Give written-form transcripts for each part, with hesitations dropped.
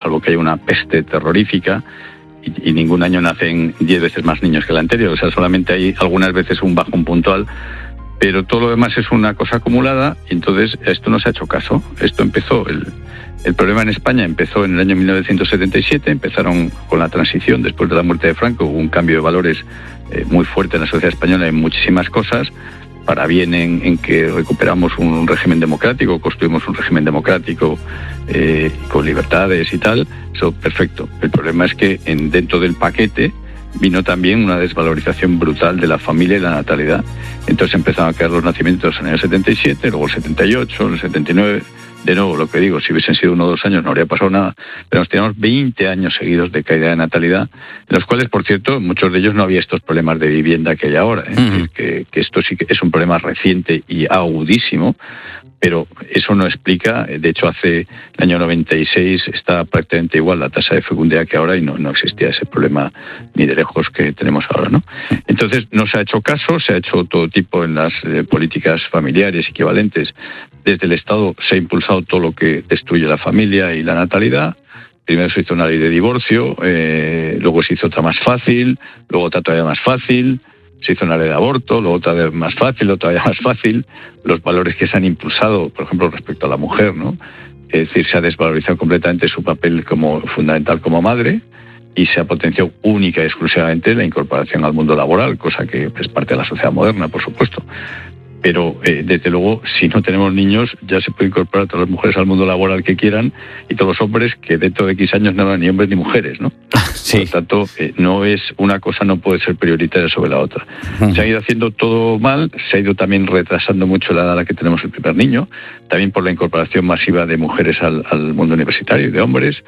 salvo que haya una peste terrorífica, y ningún año nacen 10 veces más niños que el anterior. O sea, solamente hay algunas veces un bajón puntual, pero todo lo demás es una cosa acumulada, y entonces esto no se ha hecho caso. Esto empezó, el problema en España empezó en el año 1977, empezaron con la transición, después de la muerte de Franco, hubo un cambio de valores muy fuerte en la sociedad española en muchísimas cosas, para bien en que recuperamos un régimen democrático, construimos un régimen democrático con libertades y tal, eso perfecto. El problema es que dentro del paquete vino también una desvalorización brutal de la familia y la natalidad. Entonces empezaron a caer los nacimientos en el año 77, luego el 78, el 79... De nuevo, lo que digo, si hubiesen sido 1 o 2 años no habría pasado nada, pero nos teníamos 20 años seguidos de caída de natalidad, en los cuales, por cierto, muchos de ellos no había estos problemas de vivienda que hay ahora. Es decir, que esto sí que es un problema reciente y agudísimo, pero eso no explica, de hecho hace el año 96 está prácticamente igual la tasa de fecundidad que ahora, y no existía ese problema ni de lejos que tenemos ahora, ¿no? Entonces no se ha hecho caso, se ha hecho todo tipo en las políticas familiares equivalentes. Desde el Estado se ha impulsado todo lo que destruye la familia y la natalidad. Primero se hizo una ley de divorcio, luego se hizo otra más fácil, luego otra todavía más fácil, se hizo una ley de aborto, luego otra vez más fácil, otra todavía más fácil. Los valores que se han impulsado, por ejemplo, respecto a la mujer, ¿no? Es decir, se ha desvalorizado completamente su papel como fundamental como madre, y se ha potenciado única y exclusivamente la incorporación al mundo laboral, cosa que es parte de la sociedad moderna, por supuesto. Pero, desde luego, si no tenemos niños, ya se puede incorporar a todas las mujeres al mundo laboral que quieran, y todos los hombres que dentro de X años no eran ni hombres ni mujeres, ¿no? Sí. Por lo tanto, no es una cosa, no puede ser prioritaria sobre la otra. Se ha ido haciendo todo mal, se ha ido también retrasando mucho la edad a la que tenemos el primer niño, también por la incorporación masiva de mujeres al mundo universitario y de hombres,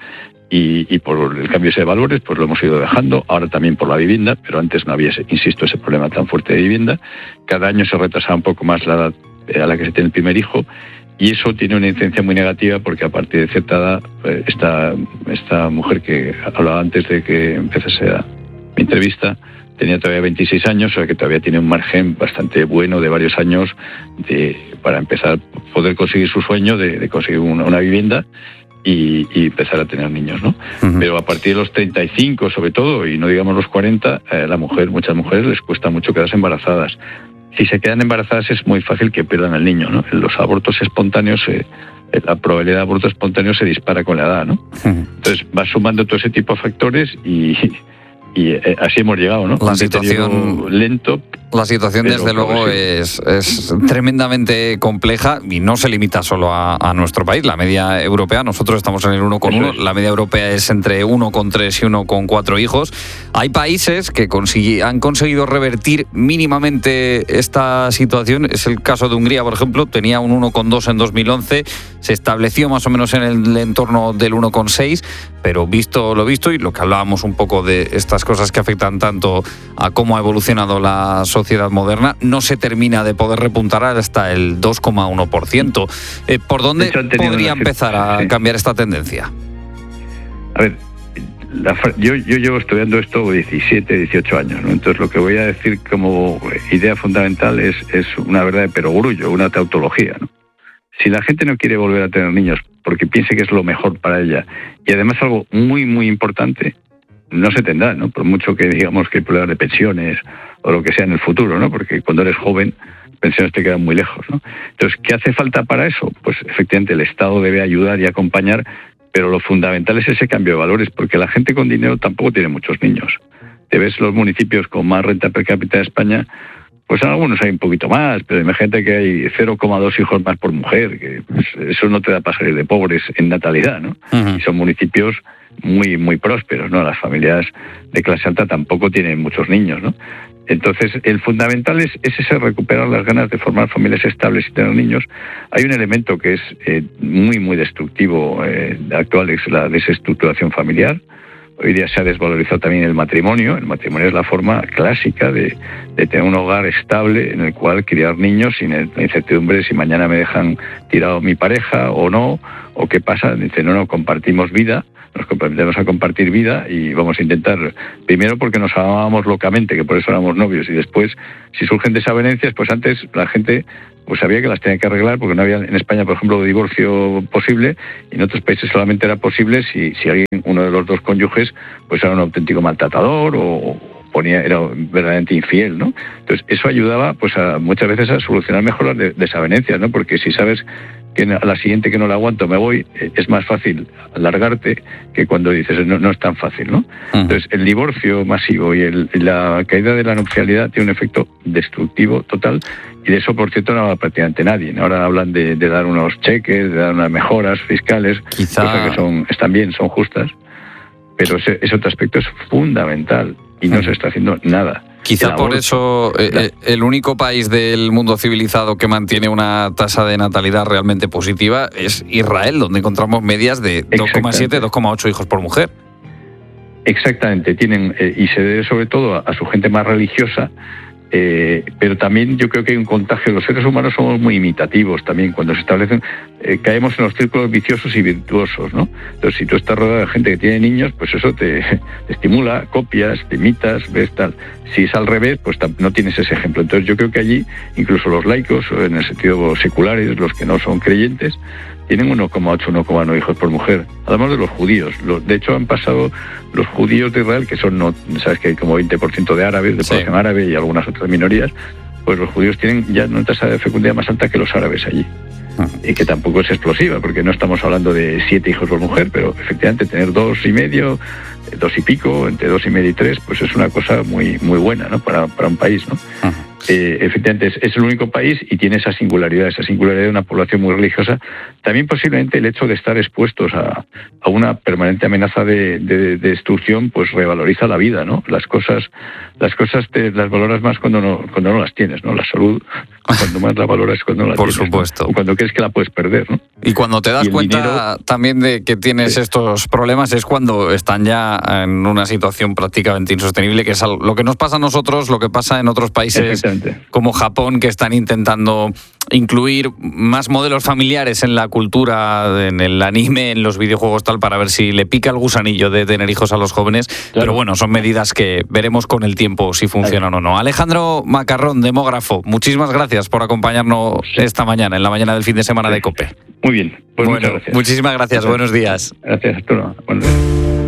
y por el cambio ese de valores, pues lo hemos ido dejando. Ahora también por la vivienda, pero antes no había, insisto, ese problema tan fuerte de vivienda. Cada año se retrasaba un poco más la edad a la que se tiene el primer hijo, y eso tiene una incidencia muy negativa, porque a partir de cierta edad, esta mujer que hablaba antes de que empezase mi entrevista, tenía todavía 26 años, o sea que todavía tiene un margen bastante bueno de varios años para empezar a poder conseguir su sueño de conseguir una vivienda y empezar a tener niños, ¿no? Pero a partir de los 35, sobre todo, y no digamos los 40, muchas mujeres les cuesta mucho quedarse embarazadas. Si se quedan embarazadas es muy fácil que pierdan al niño, ¿no? Los abortos espontáneos, la probabilidad de aborto espontáneo se dispara con la edad, ¿no? Entonces va sumando todo ese tipo de factores y así hemos llegado, ¿no? La situación lento. La situación, desde luego, es tremendamente compleja, y no se limita solo a nuestro país. La media europea, nosotros estamos en el 1,1, la media europea es entre 1,3 y 1,4 hijos. Hay países que han conseguido revertir mínimamente esta situación. Es el caso de Hungría, por ejemplo, tenía un 1,2 en 2011, se estableció más o menos en el entorno del 1,6, pero visto lo visto, y lo que hablábamos un poco de estas cosas que afectan tanto a cómo ha evolucionado la sociedad moderna, no se termina de poder repuntar hasta el 2,1%. ¿Por dónde podría empezar a cambiar esta tendencia? A ver, yo llevo estudiando esto 17, 18 años, ¿no? Entonces lo que voy a decir como idea fundamental es una verdad de perogrullo, una tautología, ¿no? Si la gente no quiere volver a tener niños porque piense que es lo mejor para ella, y además algo muy, muy importante, no se tendrá, ¿no? Por mucho que digamos que hay problemas de pensiones o lo que sea en el futuro, ¿no? Porque cuando eres joven, pensiones te quedan muy lejos, ¿no? Entonces, ¿qué hace falta para eso? Pues efectivamente el Estado debe ayudar y acompañar, pero lo fundamental es ese cambio de valores, porque la gente con dinero tampoco tiene muchos niños. Te ves los municipios con más renta per cápita de España, pues en algunos hay un poquito más, pero imagínate que hay 0,2 hijos más por mujer, que pues, eso no te da para salir de pobres en natalidad, ¿no? Y son municipios muy, muy prósperos, ¿no? Las familias de clase alta tampoco tienen muchos niños, ¿no? Entonces, el fundamental es ese recuperar las ganas de formar familias estables y tener niños. Hay un elemento que es muy, muy destructivo actual, es la desestructuración familiar. Hoy día se ha desvalorizado también el matrimonio. El matrimonio es la forma clásica de tener un hogar estable en el cual criar niños sin la incertidumbre si mañana me dejan tirado mi pareja o no, o qué pasa. Dice, no, compartimos vida, nos comprometemos a compartir vida y vamos a intentar, primero porque nos amábamos locamente, que por eso éramos novios, y después, si surgen desavenencias, pues antes la gente pues sabía que las tenía que arreglar, porque no había en España, por ejemplo, divorcio posible, y en otros países solamente era posible si alguien, uno de los dos cónyuges, pues era un auténtico maltratador o era verdaderamente infiel, ¿no? Entonces eso ayudaba pues muchas veces a solucionar mejor las desavenencias, ¿no? Porque si sabes que a la siguiente que no la aguanto me voy, es más fácil alargarte que cuando dices no es tan fácil, ¿no? Entonces el divorcio masivo y la caída de la nupcialidad tiene un efecto destructivo total, y de eso, por cierto, no habla prácticamente nadie, ¿no? Ahora hablan de dar unos cheques, de dar unas mejoras fiscales, cosas que están bien, son justas, pero ese otro aspecto es fundamental y no se está haciendo nada. Quizá por eso el único país del mundo civilizado que mantiene una tasa de natalidad realmente positiva es Israel, donde encontramos medias de 2,7, 2,8 hijos por mujer. Exactamente, tienen y se debe sobre todo a su gente más religiosa. Pero también yo creo que hay un contagio. Los seres humanos somos muy imitativos también. Cuando se establecen, caemos en los círculos viciosos y virtuosos, ¿no? Entonces, si tú estás rodeado de gente que tiene niños, pues eso te estimula, copias, te imitas, ves tal. Si es al revés, pues no tienes ese ejemplo. Entonces, yo creo que allí, incluso los laicos, en el sentido seculares, los que no son creyentes, tienen 1,8, 1,9 hijos por mujer. Además de los judíos. De hecho, han pasado los judíos de Israel, que son, sabes que hay como 20% de árabes, de población árabe y algunas otras minorías, pues los judíos tienen ya una tasa de fecundidad más alta que los árabes allí. Y que tampoco es explosiva, porque no estamos hablando de 7 hijos por mujer, pero efectivamente tener 2,5, 2 y pico, entre 2,5 y 3, pues es una cosa muy muy buena, ¿no? Para un país, ¿no? Efectivamente es el único país y tiene esa singularidad de una población muy religiosa. También posiblemente el hecho de estar expuestos a una permanente amenaza de destrucción, pues revaloriza la vida, ¿no? Las cosas te las valoras más cuando no las tienes, ¿no? La salud, cuando más la valoras cuando no la tienes. Por supuesto. ¿No? O cuando crees que la puedes perder, ¿no? Y cuando te das cuenta dinero, también de que tienes estos problemas es cuando están ya en una situación prácticamente insostenible, que es lo que nos pasa a nosotros, lo que pasa en otros países como Japón, que están intentando incluir más modelos familiares en la cultura, en el anime, en los videojuegos, tal, para ver si le pica el gusanillo de tener hijos a los jóvenes. Claro. Pero bueno, son medidas que veremos con el tiempo si funcionan o no. Alejandro Macarrón, demógrafo, muchísimas gracias por acompañarnos esta mañana, en la mañana del fin de semana de COPE. Muy bien, pues muchas gracias. Muchísimas gracias, buenos días. Gracias, Arturo. Buenos días.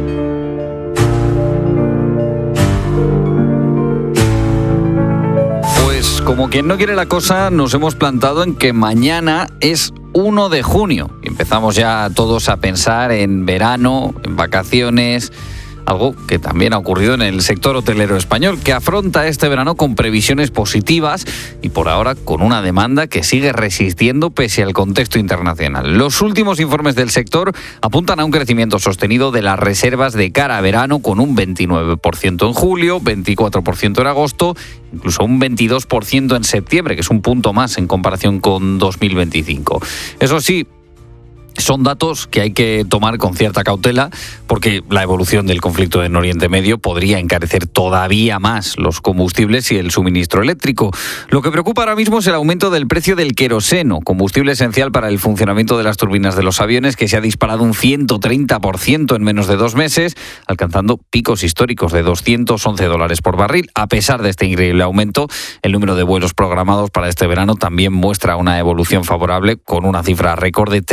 Como quien no quiere la cosa, nos hemos plantado en que mañana es 1 de junio. Empezamos ya todos a pensar en verano, en vacaciones, algo que también ha ocurrido en el sector hotelero español, que afronta este verano con previsiones positivas y por ahora con una demanda que sigue resistiendo pese al contexto internacional. Los últimos informes del sector apuntan a un crecimiento sostenido de las reservas de cara a verano, con un 29% en julio, 24% en agosto, incluso un 22% en septiembre, que es un punto más en comparación con 2025. Eso sí, son datos que hay que tomar con cierta cautela, porque la evolución del conflicto en Oriente Medio podría encarecer todavía más los combustibles y el suministro eléctrico. Lo que preocupa ahora mismo es el aumento del precio del queroseno, combustible esencial para el funcionamiento de las turbinas de los aviones, que se ha disparado un 130% en menos de 2 meses, alcanzando picos históricos de $211 por barril. A pesar de este increíble aumento, el número de vuelos programados para este verano también muestra una evolución favorable, con una cifra récord de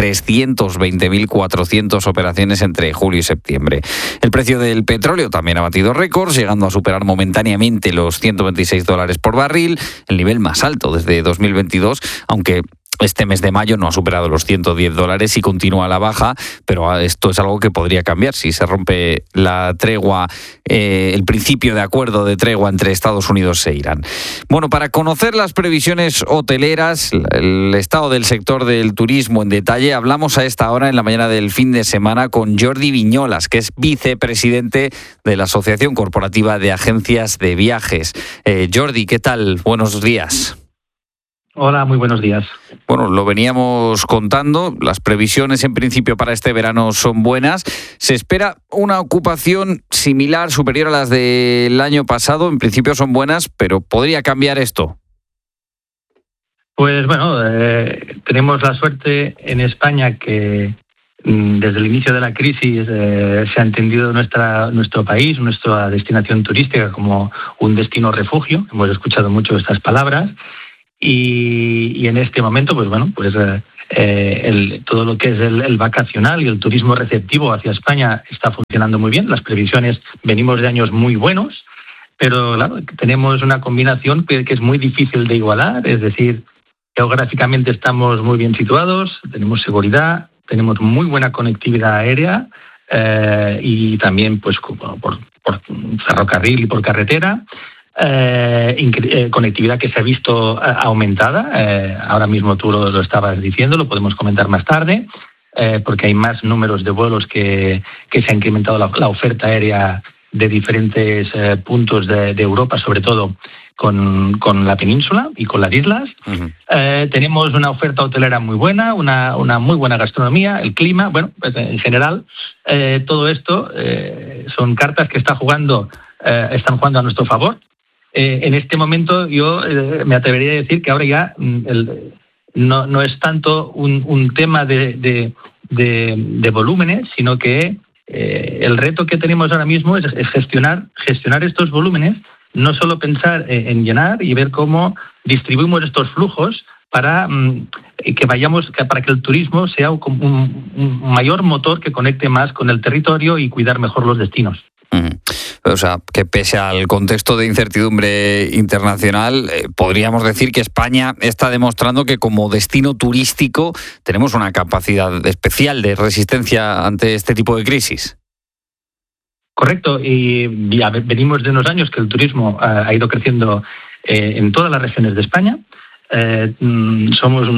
320.400 operaciones entre julio y septiembre. El precio del petróleo también ha batido récords, llegando a superar momentáneamente los $126 por barril, el nivel más alto desde 2022, aunque este mes de mayo no ha superado los $110 y continúa a la baja, pero esto es algo que podría cambiar si se rompe la tregua, el principio de acuerdo de tregua entre Estados Unidos e Irán. Bueno, para conocer las previsiones hoteleras, el estado del sector del turismo en detalle, hablamos a esta hora en la mañana del fin de semana con Jordi Viñolas, que es vicepresidente de la Asociación Corporativa de Agencias de Viajes. Jordi, ¿qué tal? Buenos días. Hola, muy buenos días. Bueno, lo veníamos contando, las previsiones en principio para este verano son buenas. Se espera una ocupación similar, superior a las del año pasado. En principio son buenas, pero ¿podría cambiar esto? Pues bueno, tenemos la suerte en España que desde el inicio de la crisis se ha entendido nuestro país, nuestra destinación turística como un destino refugio. Hemos escuchado mucho estas palabras y en este momento, pues bueno, pues todo lo que es el vacacional y el turismo receptivo hacia España está funcionando muy bien. Las previsiones, venimos de años muy buenos, pero claro, tenemos una combinación que es muy difícil de igualar, es decir, geográficamente estamos muy bien situados, tenemos seguridad, tenemos muy buena conectividad aérea y también pues por ferrocarril y por carretera. Conectividad que se ha visto aumentada. Ahora mismo tú lo estabas diciendo, lo podemos comentar más tarde, porque hay más números de vuelos que se ha incrementado la oferta aérea de diferentes puntos de Europa, sobre todo con la península y con las islas. Uh-huh. Tenemos una oferta hotelera muy buena, una muy buena gastronomía, el clima, bueno, pues en general todo esto son cartas que están jugando a nuestro favor. En este momento yo me atrevería a decir que ahora ya no es tanto un tema de volúmenes, sino que el reto que tenemos ahora mismo es gestionar estos volúmenes, no solo pensar en llenar y ver cómo distribuimos estos flujos para que el turismo sea un mayor motor que conecte más con el territorio y cuidar mejor los destinos. O sea, que pese al contexto de incertidumbre internacional, podríamos decir que España está demostrando que como destino turístico tenemos una capacidad especial de resistencia ante este tipo de crisis. Correcto, y ya venimos de unos años que el turismo ha ido creciendo en todas las regiones de España. Somos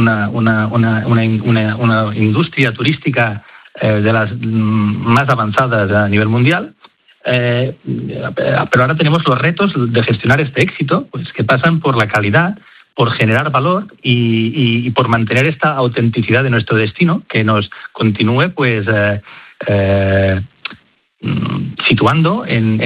una industria turística de las más avanzadas a nivel mundial. Pero ahora tenemos los retos de gestionar este éxito, pues que pasan por la calidad, por generar valor y por mantener esta autenticidad de nuestro destino, que nos continúe pues situando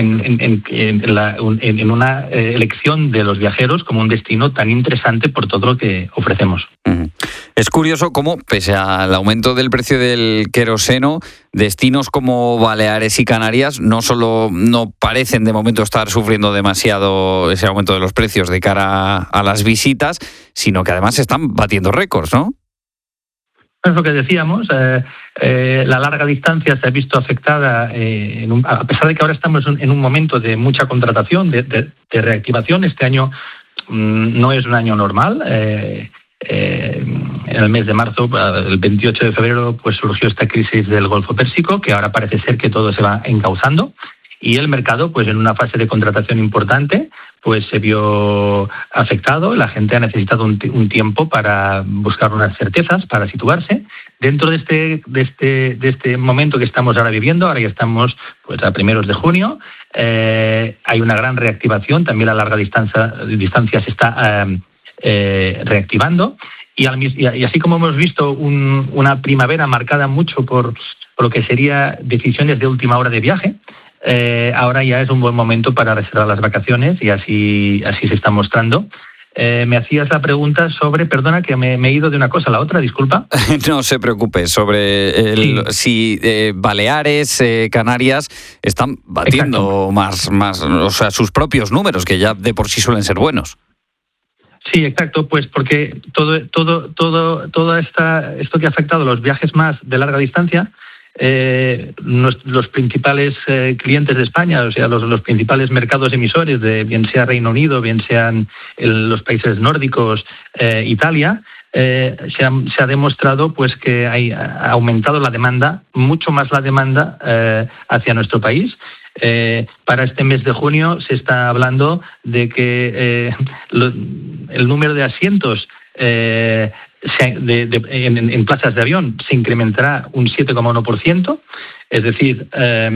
en una elección de los viajeros como un destino tan interesante por todo lo que ofrecemos. Uh-huh. Es curioso cómo, pese al aumento del precio del queroseno, destinos como Baleares y Canarias no solo no parecen de momento estar sufriendo demasiado ese aumento de los precios de cara a las visitas, sino que además están batiendo récords, ¿no? Es lo que decíamos, la larga distancia se ha visto afectada, a pesar de que ahora estamos en un momento de mucha contratación, de reactivación. Este año no es un año normal. En el mes de marzo, el 28 de febrero, pues surgió esta crisis del Golfo Pérsico, que ahora parece ser que todo se va encauzando. Y el mercado, pues en una fase de contratación importante, pues se vio afectado. La gente ha necesitado un tiempo para buscar unas certezas, para situarse. Dentro de este momento que estamos ahora viviendo, ahora ya estamos pues a primeros de junio, hay una gran reactivación. También la larga distancia se está reactivando. Y así como hemos visto una primavera marcada mucho por lo que sería decisiones de última hora de viaje, ahora ya es un buen momento para reservar las vacaciones y así se está mostrando. Me hacías la pregunta sobre, perdona que me he ido de una cosa a la otra, disculpa. No se preocupe, sobre si Baleares, Canarias están batiendo más, o sea, sus propios números, que ya de por sí suelen ser buenos. Sí, exacto, pues porque todo esto que ha afectado los viajes más de larga distancia, los principales clientes de España, o sea, los principales mercados emisores, bien sea Reino Unido, bien sean los países nórdicos, Italia, se ha demostrado pues que ha aumentado la demanda, mucho más la demanda hacia nuestro país. Para este mes de junio se está hablando de que el número de asientos en plazas de avión se incrementará un 7,1%, es decir,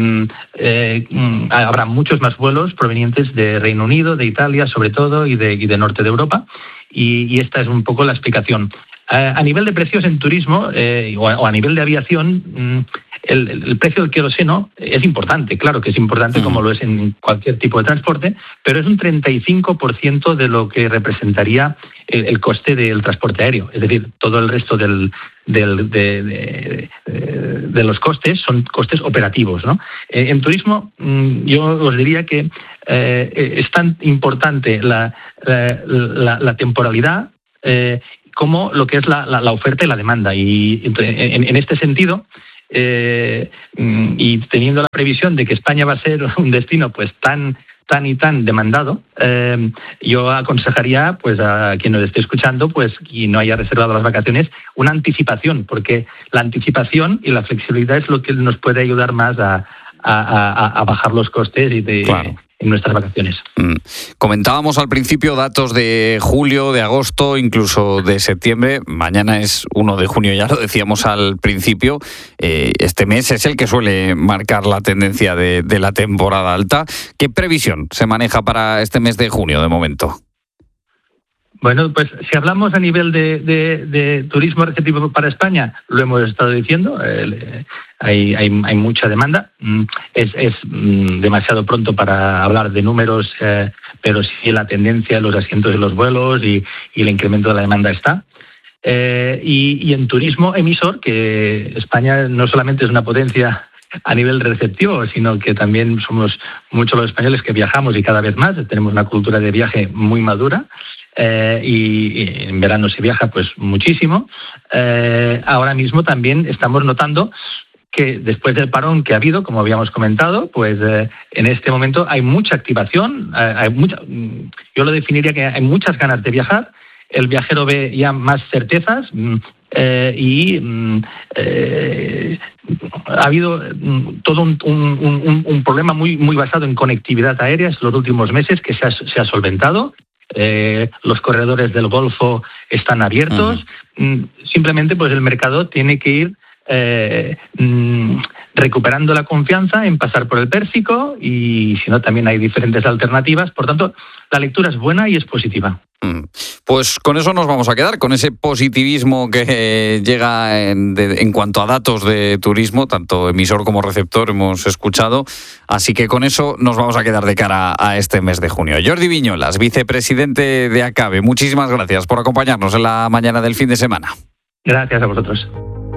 habrá muchos más vuelos provenientes de Reino Unido, de Italia sobre todo y de norte de Europa, y esta es un poco la explicación. A nivel de precios en turismo o a nivel de aviación, el precio del queroseno es importante, claro que es importante como lo es en cualquier tipo de transporte, pero es un 35% de lo que representaría el coste del transporte aéreo. Es decir, todo el resto de los costes son costes operativos, ¿no? En turismo, yo os diría que es tan importante la temporalidad como lo que es la oferta y la demanda. Y en este sentido, y teniendo la previsión de que España va a ser un destino pues tan demandado, yo aconsejaría pues a quien nos esté escuchando pues y no haya reservado las vacaciones, una anticipación, porque la anticipación y la flexibilidad es lo que nos puede ayudar más a bajar los costes en nuestras vacaciones. Comentábamos al principio datos de julio, de agosto, incluso de septiembre. Mañana es 1 de junio, ya lo decíamos al principio. Este mes es el que suele marcar la tendencia de la temporada alta. ¿Qué previsión se maneja para este mes de junio de momento? Bueno, pues si hablamos a nivel de turismo receptivo para España, lo hemos estado diciendo, hay mucha demanda. Es demasiado pronto para hablar de números, pero sí la tendencia de los asientos de los vuelos y el incremento de la demanda está. Y en turismo emisor, que España no solamente es una potencia a nivel receptivo, sino que también somos muchos los españoles que viajamos y cada vez más, tenemos una cultura de viaje muy madura. Y en verano se viaja pues muchísimo. Ahora mismo también estamos notando que después del parón que ha habido, como habíamos comentado, pues en este momento hay mucha activación, yo lo definiría que hay muchas ganas de viajar, el viajero ve ya más certezas y ha habido todo un problema muy basado en conectividad aérea en los últimos meses que se ha solventado. Los corredores del Golfo están abiertos. Simplemente pues el mercado tiene que ir recuperando la confianza en pasar por el Pérsico y si no también hay diferentes alternativas. Por tanto, la lectura es buena y es positiva. Pues con eso nos vamos a quedar, con ese positivismo que llega en cuanto a datos de turismo, tanto emisor como receptor hemos escuchado, así que con eso nos vamos a quedar de cara a este mes de junio. Jordi Viñolas, vicepresidente de ACABE, muchísimas gracias por acompañarnos en la mañana del fin de semana. Gracias a vosotros.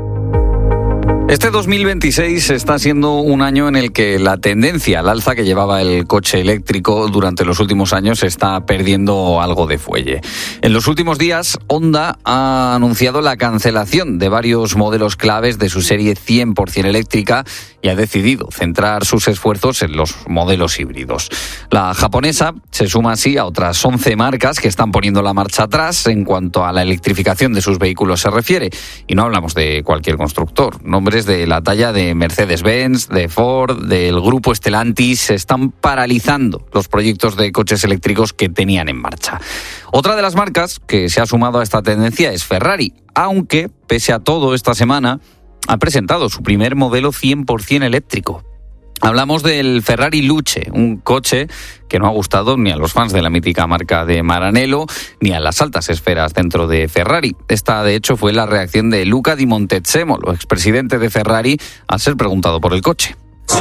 Este 2026 está siendo un año en el que la tendencia al alza que llevaba el coche eléctrico durante los últimos años está perdiendo algo de fuelle. En los últimos días, Honda ha anunciado la cancelación de varios modelos claves de su serie 100% eléctrica y ha decidido centrar sus esfuerzos en los modelos híbridos. La japonesa se suma así a otras 11 marcas que están poniendo la marcha atrás en cuanto a la electrificación de sus vehículos se refiere. Y no hablamos de cualquier constructor. Nombres de la talla de Mercedes-Benz, de Ford, del grupo Stellantis, están paralizando los proyectos de coches eléctricos que tenían en marcha. Otra de las marcas que se ha sumado a esta tendencia es Ferrari, aunque, pese a todo, esta semana ha presentado su primer modelo 100% eléctrico. Hablamos del Ferrari Luce, un coche que no ha gustado ni a los fans de la mítica marca de Maranello ni a las altas esferas dentro de Ferrari. Esta, de hecho, fue la reacción de Luca Di Montezemolo, expresidente de Ferrari, al ser preguntado por el coche.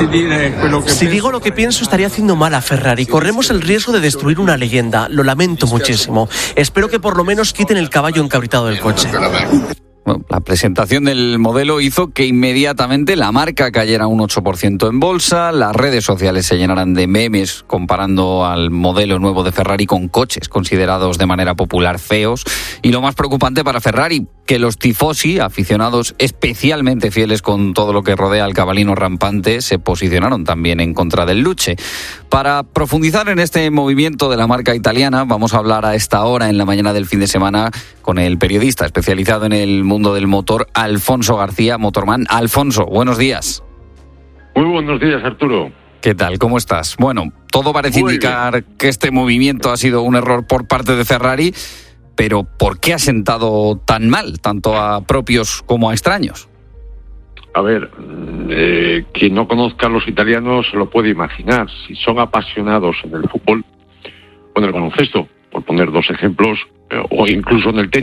Si digo lo que pienso, estaría haciendo mal a Ferrari. Corremos el riesgo de destruir una leyenda. Lo lamento muchísimo. Espero que por lo menos quiten el caballo encabritado del coche. Bueno, la presentación del modelo hizo que inmediatamente la marca cayera un 8% en bolsa, las redes sociales se llenaran de memes comparando al modelo nuevo de Ferrari con coches considerados de manera popular feos, y lo más preocupante para Ferrari, que los tifosi, aficionados especialmente fieles con todo lo que rodea al cabalino rampante, se posicionaron también en contra del Luce. Para profundizar en este movimiento de la marca italiana, vamos a hablar a esta hora en la mañana del fin de semana con el periodista especializado en el mundo del motor, Alfonso García, Motorman. Alfonso, buenos días. Muy buenos días, Arturo. ¿Qué tal? ¿Cómo estás? Bueno, todo parece indicar que este movimiento ha sido un error por parte de Ferrari, pero ¿por qué ha sentado tan mal, tanto a propios como a extraños? A ver, quien no conozca a los italianos lo puede imaginar. Si son apasionados en el fútbol o en el baloncesto, por poner dos ejemplos, o incluso en el tenis,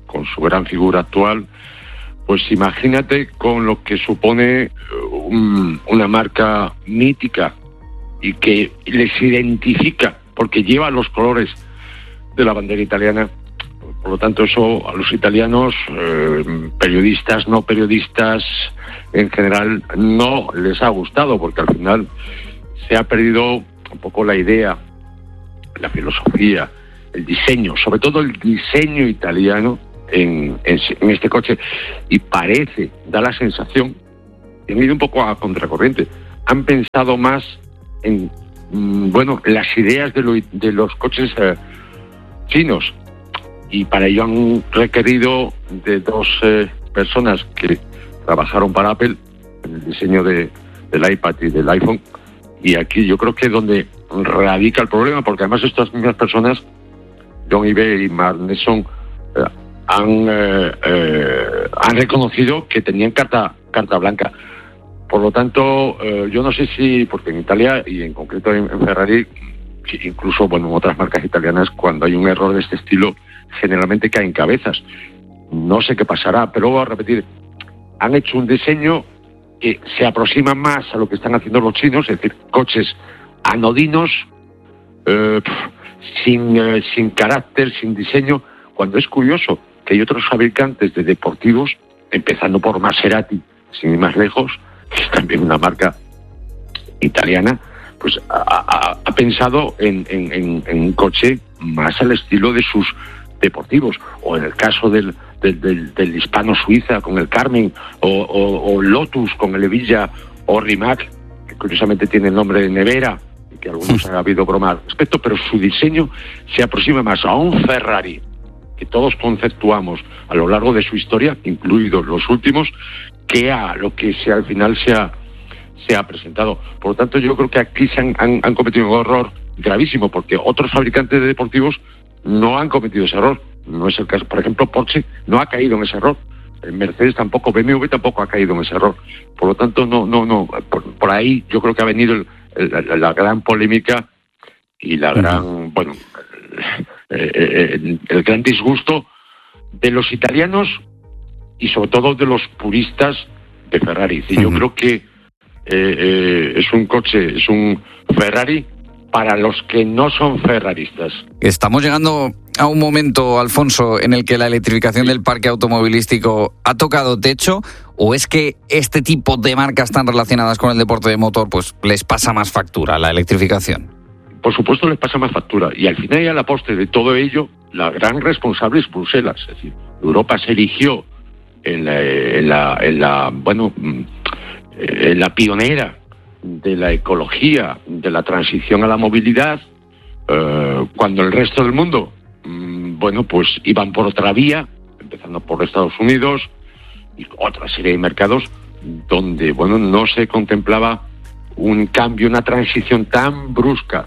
con su gran figura actual, pues imagínate con lo que supone una marca mítica y que les identifica porque lleva los colores de la bandera italiana. Por lo tanto, eso a los italianos, periodistas, no periodistas, en general no les ha gustado, porque al final se ha perdido un poco la idea, la filosofía, el diseño, sobre todo el diseño italiano en este coche, y parece, da la sensación, han ido un poco a contracorriente, han pensado más en las ideas de los coches chinos, y para ello han requerido de dos personas que trabajaron para Apple en el diseño del iPad y del iPhone, y aquí yo creo que es donde radica el problema, porque además estas mismas personas, John Ive y Mark Nelson, han reconocido que tenían carta blanca. Por lo tanto, yo no sé si, porque en Italia y en concreto en Ferrari, incluso en otras marcas italianas, cuando hay un error de este estilo, generalmente caen cabezas. No sé qué pasará, pero voy a repetir, han hecho un diseño que se aproxima más a lo que están haciendo los chinos, es decir, coches anodinos, sin carácter, sin diseño, cuando es curioso que hay otros fabricantes de deportivos, empezando por Maserati, sin ir más lejos, que es también una marca italiana, pues ha pensado en un coche más al estilo de sus deportivos, o en el caso del hispano-suiza con el Carmen, o Lotus con el Evija, o Rimac, que curiosamente tiene el nombre de nevera, y que algunos han habido broma al respecto, pero su diseño se aproxima más a un Ferrari que todos conceptuamos a lo largo de su historia, incluidos los últimos, que a lo que al final se ha presentado. Por lo tanto, yo creo que aquí han cometido un error gravísimo, porque otros fabricantes de deportivos no han cometido ese error. No es el caso. Por ejemplo, Porsche no ha caído en ese error. Mercedes tampoco, BMW tampoco ha caído en ese error. Por lo tanto, no. Por ahí yo creo que ha venido la gran polémica y la gran, el gran disgusto de los italianos y sobre todo de los puristas de Ferrari. Yo creo que es un coche, es un Ferrari para los que no son ferraristas. Estamos llegando a un momento, Alfonso, en el que la electrificación del parque automovilístico ha tocado techo, ¿o es que este tipo de marcas tan relacionadas con el deporte de motor pues les pasa más factura la electrificación? Por supuesto les pasa más factura, y al final y a la postre de todo ello, la gran responsable es Bruselas. Es decir, Europa se erigió en la pionera de la ecología, de la transición a la movilidad, cuando el resto del mundo, pues iban por otra vía, empezando por Estados Unidos y otra serie de mercados donde, no se contemplaba un cambio, una transición tan brusca,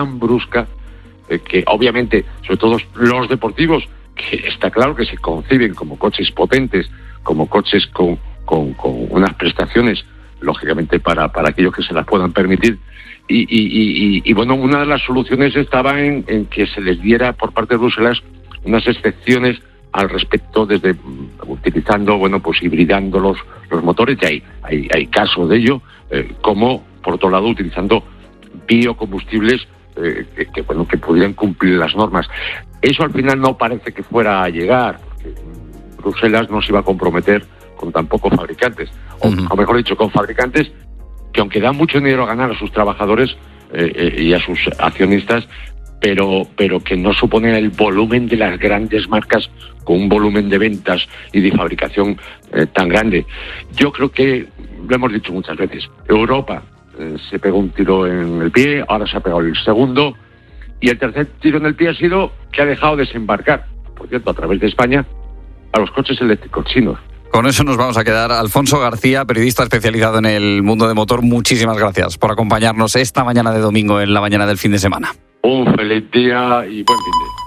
que obviamente, sobre todo los deportivos, que está claro que se conciben como coches potentes, como coches con unas prestaciones, lógicamente para aquellos que se las puedan permitir, y una de las soluciones estaba en que se les diera por parte de Bruselas unas excepciones al respecto, desde utilizando, hibridando los motores, y hay casos de ello, como por otro lado utilizando biocombustibles que pudieran cumplir las normas. Eso al final no parece que fuera a llegar, porque Bruselas no se iba a comprometer con tan pocos fabricantes, o mejor dicho, con fabricantes que aunque dan mucho dinero a ganar a sus trabajadores y a sus accionistas, pero que no suponen el volumen de las grandes marcas con un volumen de ventas y de fabricación tan grande. Yo creo que, lo hemos dicho muchas veces, Europa se pegó un tiro en el pie, ahora se ha pegado el segundo, y el tercer tiro en el pie ha sido que ha dejado desembarcar, por cierto, a través de España, a los coches eléctricos chinos. Con eso nos vamos a quedar. Alfonso García, periodista especializado en el mundo de motor, muchísimas gracias por acompañarnos esta mañana de domingo, en la mañana del fin de semana. Un feliz día y buen fin de.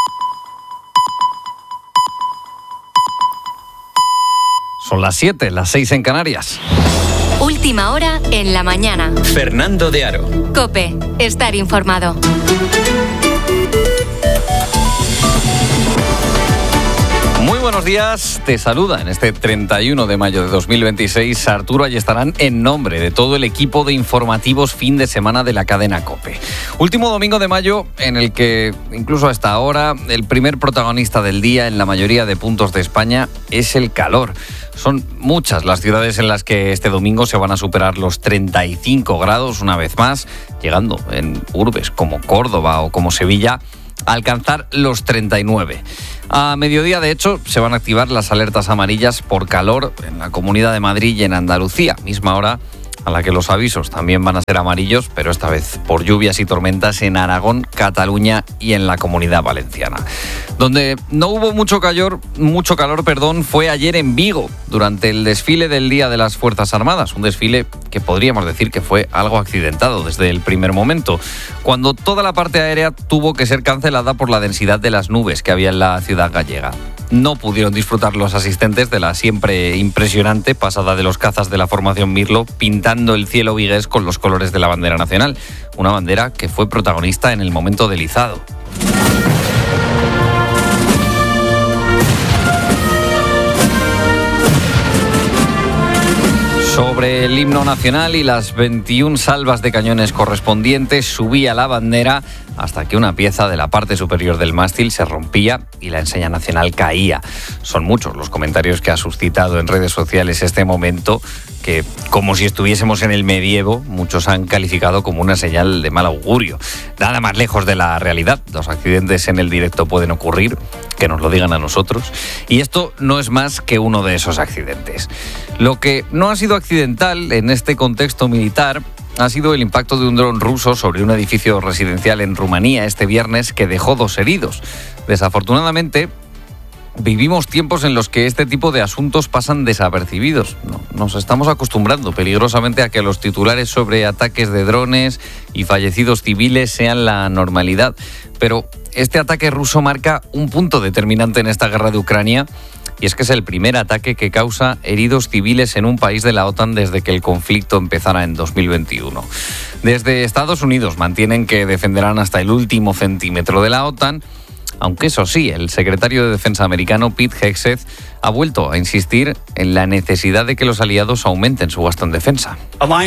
Son las 7, las 6 en Canarias. Última hora en la mañana. Fernando de Aro. COPE. Estar informado. Muy buenos días, te saluda en este 31 de mayo de 2026 Arturo Ayestarán en nombre de todo el equipo de informativos fin de semana de la cadena COPE. Último domingo de mayo en el que, incluso hasta ahora, el primer protagonista del día en la mayoría de puntos de España es el calor. Son muchas las ciudades en las que este domingo se van a superar los 35 grados una vez más, llegando en urbes como Córdoba o como Sevilla a alcanzar los 39. A mediodía, de hecho, se van a activar las alertas amarillas por calor en la Comunidad de Madrid y en Andalucía, misma hora a la que los avisos también van a ser amarillos, pero esta vez por lluvias y tormentas en Aragón, Cataluña y en la Comunidad Valenciana. Donde no hubo mucho calor, fue ayer en Vigo, durante el desfile del Día de las Fuerzas Armadas, un desfile que podríamos decir que fue algo accidentado desde el primer momento, cuando toda la parte aérea tuvo que ser cancelada por la densidad de las nubes que había en la ciudad gallega. No pudieron disfrutar los asistentes de la siempre impresionante pasada de los cazas de la formación Mirlo pintando el cielo vigués con los colores de la bandera nacional, una bandera que fue protagonista en el momento del izado. Sobre el himno nacional y las 21 salvas de cañones correspondientes, subía la bandera hasta que una pieza de la parte superior del mástil se rompía y la enseña nacional caía. Son muchos los comentarios que ha suscitado en redes sociales este momento, que, como si estuviésemos en el medievo, muchos han calificado como una señal de mal augurio. Nada más lejos de la realidad. Los accidentes en el directo pueden ocurrir, que nos lo digan a nosotros, y esto no es más que uno de esos accidentes. Lo que no ha sido accidental en este contexto militar ha sido el impacto de un dron ruso sobre un edificio residencial en Rumanía este viernes que dejó 2 heridos. Desafortunadamente, vivimos tiempos en los que este tipo de asuntos pasan desapercibidos. Nos estamos acostumbrando peligrosamente a que los titulares sobre ataques de drones y fallecidos civiles sean la normalidad. Pero este ataque ruso marca un punto determinante en esta guerra de Ucrania, y es que es el primer ataque que causa heridos civiles en un país de la OTAN desde que el conflicto empezara en 2021. Desde Estados Unidos mantienen que defenderán hasta el último centímetro de la OTAN, aunque eso sí, el secretario de Defensa americano Pete Hegseth ha vuelto a insistir en la necesidad de que los aliados aumenten su gasto en defensa.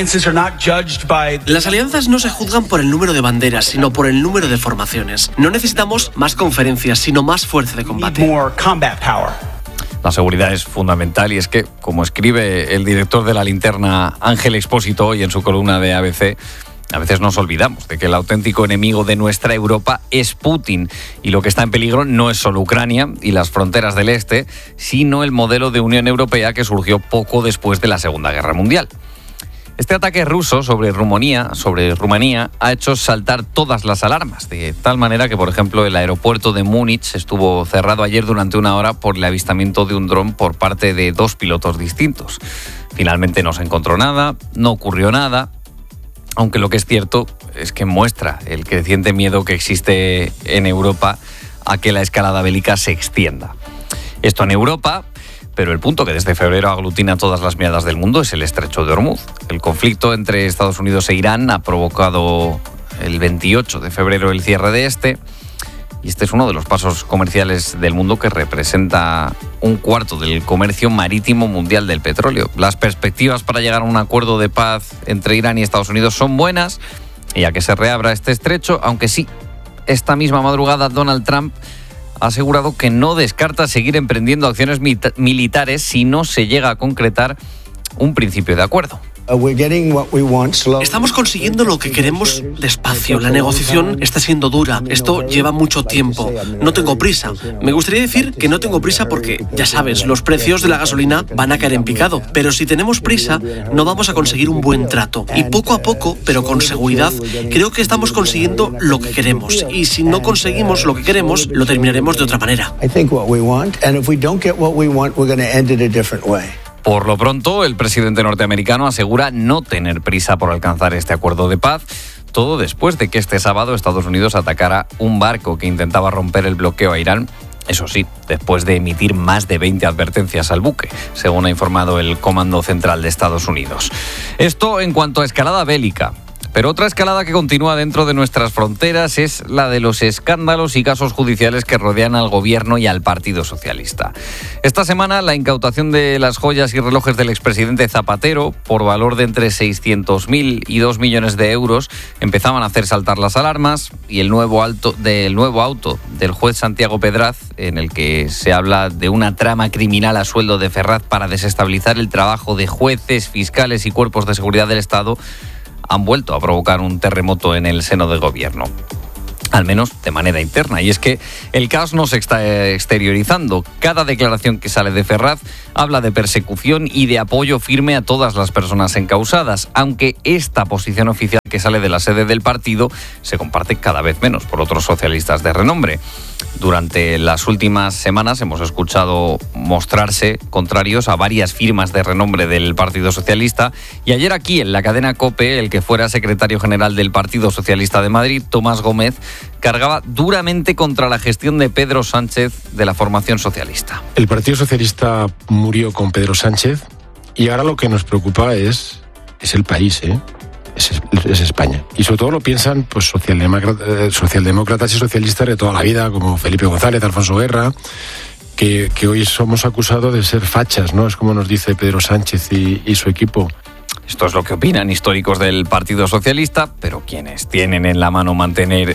Las alianzas no se juzgan por el número de banderas, sino por el número de formaciones. No necesitamos más conferencias, sino más fuerza de combate. La seguridad es fundamental y es que, como escribe el director de La Linterna, Ángel Expósito, hoy en su columna de ABC, a veces nos olvidamos de que el auténtico enemigo de nuestra Europa es Putin, y lo que está en peligro no es solo Ucrania y las fronteras del este, sino el modelo de Unión Europea que surgió poco después de la Segunda Guerra Mundial. Este ataque ruso sobre Rumanía ha hecho saltar todas las alarmas, de tal manera que, por ejemplo, el aeropuerto de Múnich estuvo cerrado ayer durante 1 hora por el avistamiento de un dron por parte de 2 pilotos distintos. Finalmente no se encontró nada, no ocurrió nada, aunque lo que es cierto es que muestra el creciente miedo que existe en Europa a que la escalada bélica se extienda. Esto en Europa, pero el punto que desde febrero aglutina todas las miradas del mundo es el estrecho de Hormuz. El conflicto entre Estados Unidos e Irán ha provocado el 28 de febrero el cierre de este, y este es uno de los pasos comerciales del mundo que representa 1/4 del comercio marítimo mundial del petróleo. Las perspectivas para llegar a un acuerdo de paz entre Irán y Estados Unidos son buenas, y a que se reabra este estrecho, aunque sí, esta misma madrugada Donald Trump ha asegurado que no descarta seguir emprendiendo acciones militares si no se llega a concretar un principio de acuerdo. Estamos consiguiendo lo que queremos despacio. La negociación está siendo dura. Esto lleva mucho tiempo. No tengo prisa. Me gustaría decir que no tengo prisa porque, ya sabes, los precios de la gasolina van a caer en picado. Pero si tenemos prisa, no vamos a conseguir un buen trato. Y poco a poco, pero con seguridad, creo que estamos consiguiendo lo que queremos. Y si no conseguimos lo que queremos, lo terminaremos de otra manera. Por lo pronto, el presidente norteamericano asegura no tener prisa por alcanzar este acuerdo de paz, todo después de que este sábado Estados Unidos atacara un barco que intentaba romper el bloqueo a Irán, eso sí, después de emitir más de 20 advertencias al buque, según ha informado el Comando Central de Estados Unidos. Esto en cuanto a escalada bélica. Pero otra escalada que continúa dentro de nuestras fronteras es la de los escándalos y casos judiciales que rodean al gobierno y al Partido Socialista. Esta semana la incautación de las joyas y relojes del expresidente Zapatero por valor de entre 600.000 y 2 millones de euros empezaban a hacer saltar las alarmas, y el nuevo auto del juez Santiago Pedraz, en el que se habla de una trama criminal a sueldo de Ferraz para desestabilizar el trabajo de jueces, fiscales y cuerpos de seguridad del Estado, han vuelto a provocar un terremoto en el seno del gobierno. Al menos de manera interna. Y es que el caos no se está exteriorizando. Cada declaración que sale de Ferraz habla de persecución y de apoyo firme a todas las personas encausadas, aunque esta posición oficial que sale de la sede del partido se comparte cada vez menos por otros socialistas de renombre. Durante las últimas semanas hemos escuchado mostrarse contrarios a varias firmas de renombre del Partido Socialista, y ayer aquí en la cadena COPE, el que fuera secretario general del Partido Socialista de Madrid, Tomás Gómez, cargaba duramente contra la gestión de Pedro Sánchez de la formación socialista. El Partido Socialista murió con Pedro Sánchez y ahora lo que nos preocupa es el país, es España. Y sobre todo lo piensan pues socialdemócratas y socialistas de toda la vida, como Felipe González, Alfonso Guerra, que hoy somos acusados de ser fachas, ¿no? Es como nos dice Pedro Sánchez y su equipo. Esto es lo que opinan históricos del Partido Socialista, pero quienes tienen en la mano mantener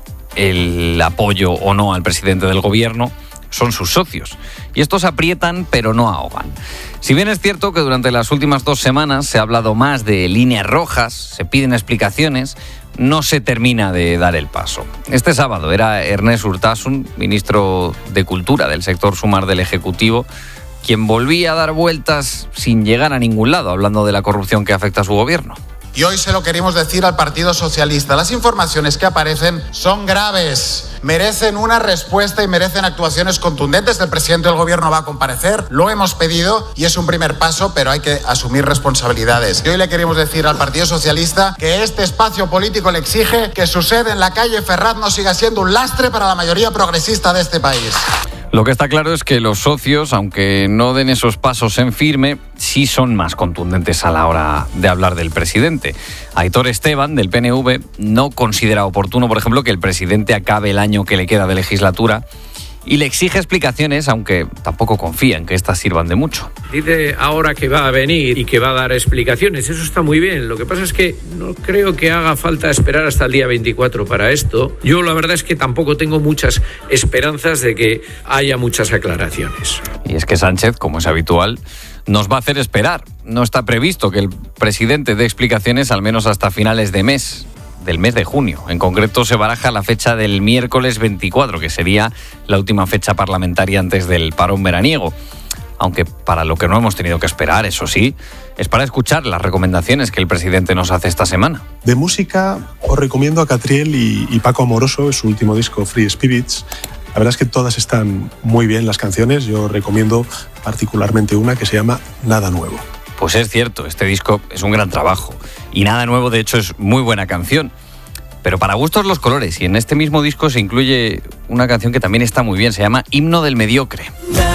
el apoyo o no al presidente del gobierno son sus socios. Y estos aprietan, pero no ahogan. Si bien es cierto que durante las últimas 2 semanas se ha hablado más de líneas rojas, se piden explicaciones, no se termina de dar el paso. Este sábado era Ernest Urtasun, ministro de Cultura del sector Sumar del Ejecutivo, quien volvía a dar vueltas sin llegar a ningún lado, hablando de la corrupción que afecta a su gobierno. Y hoy se lo queremos decir al Partido Socialista. Las informaciones que aparecen son graves, merecen una respuesta y merecen actuaciones contundentes. El presidente del gobierno va a comparecer, lo hemos pedido y es un primer paso, pero hay que asumir responsabilidades. Y hoy le queremos decir al Partido Socialista que este espacio político le exige que su sede en la calle Ferraz no siga siendo un lastre para la mayoría progresista de este país. Lo que está claro es que los socios, aunque no den esos pasos en firme, sí son más contundentes a la hora de hablar del presidente. Aitor Esteban, del PNV, no considera oportuno, por ejemplo, que el presidente acabe el año que le queda de legislatura, y le exige explicaciones, aunque tampoco confía en que éstas sirvan de mucho. Dice ahora que va a venir y que va a dar explicaciones, eso está muy bien. Lo que pasa es que no creo que haga falta esperar hasta el día 24 para esto. Yo la verdad es que tampoco tengo muchas esperanzas de que haya muchas aclaraciones. Y es que Sánchez, como es habitual, nos va a hacer esperar. No está previsto que el presidente dé explicaciones al menos hasta finales del mes de junio. En concreto, se baraja la fecha del miércoles 24, que sería la última fecha parlamentaria antes del parón veraniego. Aunque para lo que no hemos tenido que esperar, eso sí, es para escuchar las recomendaciones que el presidente nos hace esta semana. De música os recomiendo a Catriel y Paco Amoroso, es su último disco, Free Spirits. La verdad es que todas están muy bien las canciones. Yo recomiendo particularmente una que se llama Nada Nuevo. Pues es cierto, este disco es un gran trabajo. Y Nada Nuevo, de hecho, es muy buena canción. Pero para gustos los colores. Y en este mismo disco se incluye una canción que también está muy bien. Se llama Himno del Mediocre.